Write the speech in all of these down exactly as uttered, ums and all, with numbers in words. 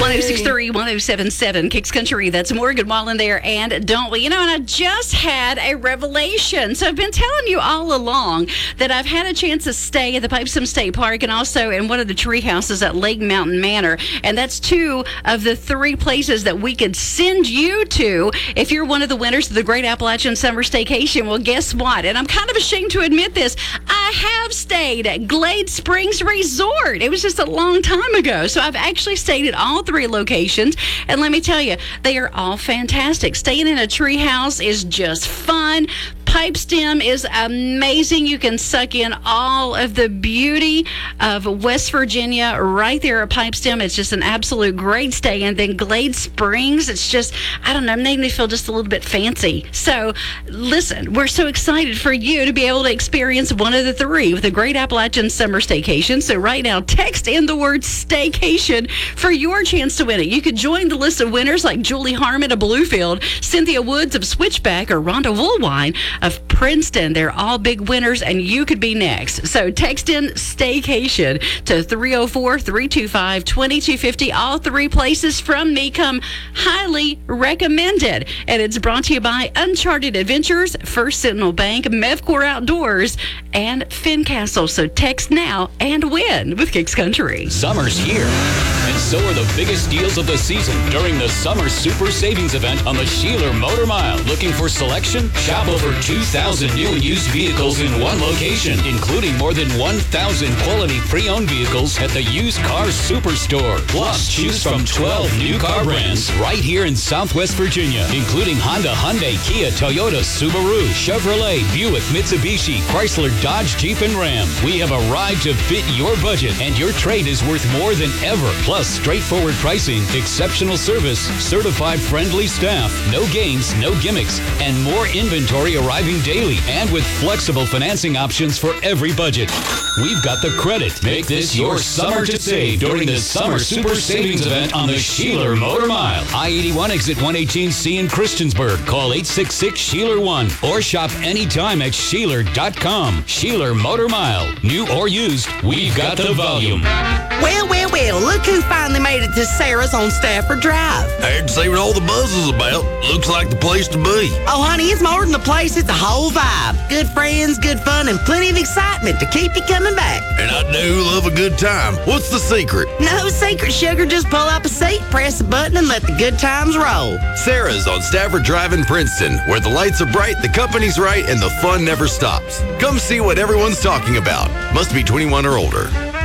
oh six three, one oh seven seven, Kicks Country. That's Morgan Wallen there, and don't we? You know, and I just had a revelation. So I've been telling you all along that I've had a chance to stay at the Pipestone State Park and also in one of the tree houses at Lake Mountain Manor. And that's two of the three places that we could send you to if you're one of the winners of the Great Appalachian Summer Staycation. Well, guess what? And I'm kind of ashamed to admit this. I have stayed at Glade Springs Resort. It was just a long time ago. So I've actually stayed at all three locations. And let me tell you, they are all fantastic. Staying in a tree house is just fun. Pipestem is amazing. You can suck in all of the beauty of West Virginia right there at Pipestem. It's just an absolute great stay. And then Glade Springs, it's just, I don't know, made me feel just a little bit fancy. So listen, we're so excited for you to be able to experience one of the three with the Great Appalachian Summer Staycation. So right now, text in the word staycation for your chance to win it. You could join the list of winners like Julie Harmon of Bluefield, Cynthia Woods of Switchback, or Rhonda Woolwine of Princeton. They're all big winners, and you could be next. So text in staycation to three oh four, three two five, two two five oh. All three places from me come highly recommended. And it's brought to you by Uncharted Adventures, First Sentinel Bank, Mevcor Outdoors, and Fincastle. So text now and win with Kicks Country. Summer's here, and so are the biggest deals of the season during the Summer Super Savings Event on the Sheeler Motor Mile. Looking for selection? Shop over two thousand new and used vehicles in one location, including more than one thousand quality pre-owned vehicles at the Used Car Superstore. Plus, choose from twelve new car brands right here in Southwest Virginia, including Honda, Hyundai, Kia, Toyota, Subaru, Chevrolet, Buick, Mitsubishi, Chrysler, Dodge, Jeep, and Ram. We have a ride to fit your budget, and your trade is worth more than ever. Plus, straightforward pricing, exceptional service, certified friendly staff, no games, no gimmicks, and more inventory arriving daily, and with flexible financing options for every budget. We've got the credit. Make this your summer to save during the Summer Super Savings Event on the Sheeler Motor Mile. I eighty-one exit one eighteen C in Christiansburg. Call eight six six, Sheeler one or shop anytime at Sheeler dot com. Sheeler Motor Mile. New or used, we've got the volume. Well, well, well, look who finally made it to Sarah's on Stafford Drive. I had to see what all the buzz is about. Looks like the place to be. Oh, honey, it's more than the place. It's a whole vibe. Good friends, good fun, and plenty of excitement to keep you coming back. And I do love a good time. What's the secret? No secret, sugar. Just pull up a seat, press a button, and let the good times roll. Sarah's on Stafford Drive in Princeton, where the lights are bright, the company's right, and the fun never stops. Come see what everyone's talking about. Must be twenty-one or older.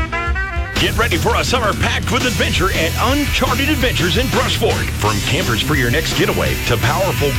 Get ready for a summer packed with adventure at Uncharted Adventures in Brush Fork. From campers for your next getaway to powerful